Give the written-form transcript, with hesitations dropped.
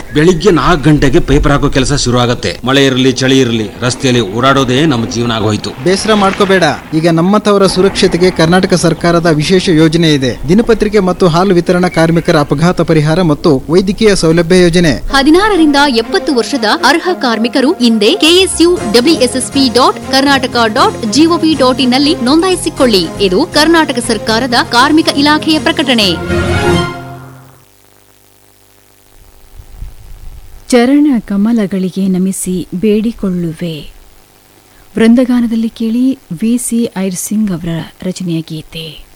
ಬೆಳಿಗ್ಗೆ 4 ಗಂಟೆಗೆ ಪೇಪರ್ ಹಾಕೋ ಕೆಲಸ ಶುರು ಆಗತ್ತೆ. ಮಳೆ ಇರಲಿ ಚಳಿ ಇರಲಿ ರಸ್ತೆಯಲ್ಲಿ ಓಡಾಡೋದೇ ನಮ್ಮ ಜೀವನ ಆಗೋಯ್ತು. ಬೇಸರ ಮಾಡ್ಕೋಬೇಡ, ಈಗ ನಮ್ಮಂತವರ ಸುರಕ್ಷತೆಗೆ ಕರ್ನಾಟಕ ಸರ್ಕಾರದ ವಿಶೇಷ ಯೋಜನೆ ಇದೆ. ದಿನಪತ್ರಿಕೆ ಮತ್ತು ಹಾಲು ವಿತರಣಾ ಕಾರ್ಮಿಕರ ಅಪಘಾತ ಪರಿಹಾರ ಮತ್ತು ವೈದ್ಯಕೀಯ ಸೌಲಭ್ಯ ಯೋಜನೆ. 16ರಿಂದ 70 ವರ್ಷದ ಅರ್ಹ ಕಾರ್ಮಿಕರು ಹಿಂದೆ KSUWSSP.Karnataka.gov.in ನಲ್ಲಿ ನೋಂದಾಯಿಸಿಕೊಳ್ಳಿ. ಇದು ಕರ್ನಾಟಕ ಸರ್ಕಾರದ ಕಾರ್ಮಿಕ ಇಲಾಖೆಯ ಪ್ರಕಟಣೆ. ಚರಣ ಕಮಲಗಳಿಗೆ ನಮಿಸಿ ಬೇಡಿಕೊಳ್ಳುವೆ. ವೃಂದಗಾನದಲ್ಲಿ ಕೇಳಿ ವಿ.ಸಿ. ಐರ್ ಸಿಂಗ್ ಅವರ ರಚನೆಯ ಗೀತೆ.